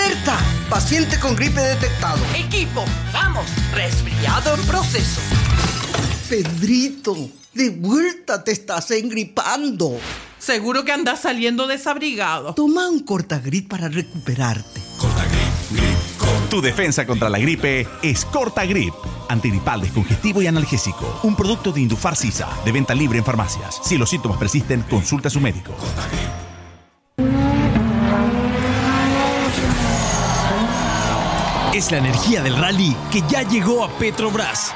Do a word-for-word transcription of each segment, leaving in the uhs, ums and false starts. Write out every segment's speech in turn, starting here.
¡Alerta! Paciente con gripe detectado. Equipo, vamos, resfriado en proceso. Pedrito, de vuelta te estás engripando. Seguro que andas saliendo desabrigado. Toma un Cortagrip para recuperarte. Cortagrip, grip, Cortagrip. Tu defensa contra la gripe es Cortagrip. Antigripal, descongestivo y analgésico. Un producto de Indufar Sisa, de venta libre en farmacias. Si los síntomas persisten, consulta a su médico. Es la energía del rally que ya llegó a Petrobras.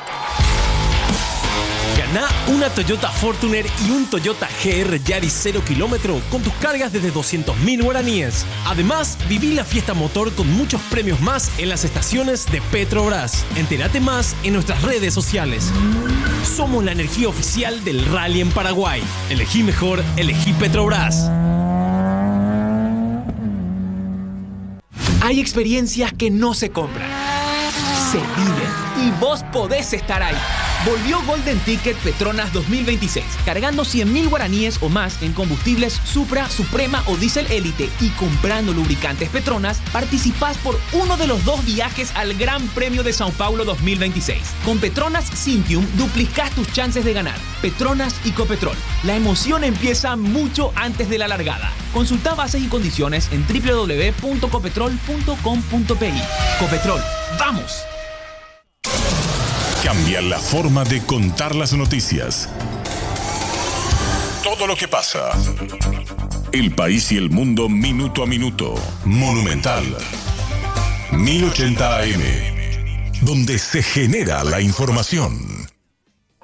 Gana una Toyota Fortuner y un Toyota G R Yaris cero kilómetro con tus cargas desde doscientos mil guaraníes. Además, viví la fiesta motor con muchos premios más en las estaciones de Petrobras. Entérate más en nuestras redes sociales. Somos la energía oficial del rally en Paraguay. Elegí mejor, elegí Petrobras. Hay experiencias que no se compran, se viven, y vos podés estar ahí. Volvió Golden Ticket Petronas dos mil veintiséis, cargando cien mil guaraníes o más en combustibles Supra, Suprema o Diesel Elite y comprando lubricantes Petronas, participás por uno de los dos viajes al Gran Premio de Sao Paulo dos mil veintiséis. Con Petronas Cintium duplicás tus chances de ganar. Petronas y Copetrol. La emoción empieza mucho antes de la largada. Consulta bases y condiciones en doble u doble u doble u punto copetrol punto com punto pe i. Copetrol, ¡vamos! Cambia la forma de contar las noticias. Todo lo que pasa. El país y el mundo minuto a minuto. Monumental. mil ochenta A M. Donde se genera la información.